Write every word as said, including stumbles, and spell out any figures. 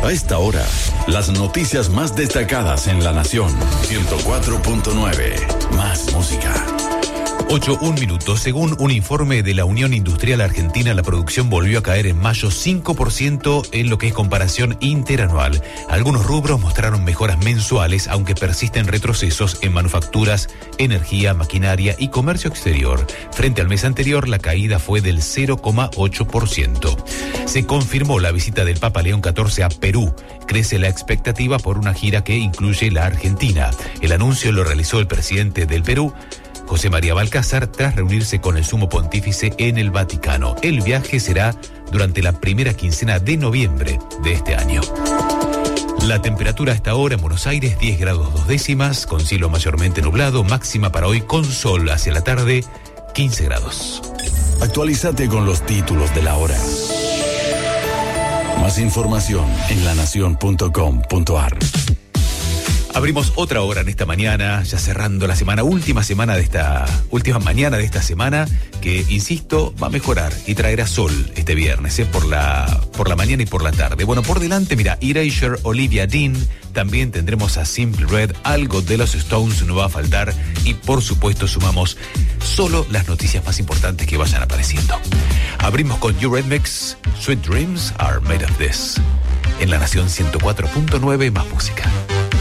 A esta hora, las noticias más destacadas en La Nación. ciento cuatro punto nueve. Más música. ocho, un minuto. Según un informe de la Unión Industrial Argentina, la producción volvió a caer en mayo cinco por ciento en lo que es comparación interanual. Algunos rubros mostraron mejoras mensuales, aunque persisten retrocesos en manufacturas, energía, maquinaria y comercio exterior. Frente al mes anterior, la caída fue del cero coma ocho por ciento. Se confirmó la visita del Papa León catorce a Perú. Crece la expectativa por una gira que incluye la Argentina. El anuncio lo realizó el presidente del Perú, José María Balcázar, tras reunirse con el sumo pontífice en el Vaticano. El viaje será durante la primera quincena de noviembre de este año. La temperatura a esta hora en Buenos Aires, diez grados dos décimas, con cielo mayormente nublado, máxima para hoy con sol hacia la tarde, quince grados. Actualízate con los títulos de la hora. Más información en lanación punto com punto ar. Abrimos otra hora en esta mañana, ya cerrando la semana, última semana de esta, última mañana de esta semana, que, insisto, va a mejorar y traerá sol este viernes, ¿eh? por la, por la mañana y por la tarde. Bueno, por delante, mira, Erasure, Olivia Dean, también tendremos a Simple Red, algo de los Stones no va a faltar, y por supuesto sumamos solo las noticias más importantes que vayan apareciendo. Abrimos con Eurythmics, Sweet Dreams Are Made of This. En La Nación ciento cuatro punto nueve, más música.